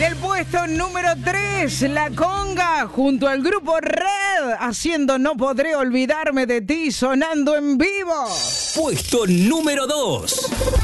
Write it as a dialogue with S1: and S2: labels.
S1: En el puesto número 3, La Conga, junto al grupo Red, haciendo No Podré Olvidarme de Ti, sonando en vivo.
S2: Puesto número 2.